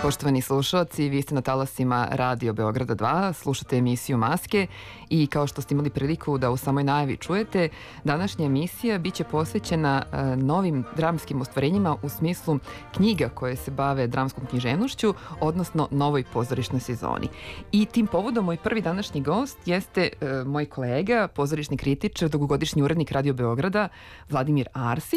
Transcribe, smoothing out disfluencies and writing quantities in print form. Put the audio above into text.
Poštovani slušalci, vi ste na talasima Radio Beograda 2, slušate emisiju Maske i kao što ste imali priliku da u samoj najavi čujete, današnja emisija biće posvećena novim dramskim ostvarenjima u smislu knjiga koje se bave dramskom književnošću, odnosno novoj pozorišnoj sezoni. I tim povodom moj prvi današnji gost jeste moj kolega, pozorišni kritičar, dugogodišnji urednik Radio Beograda, Vladimir Arsić.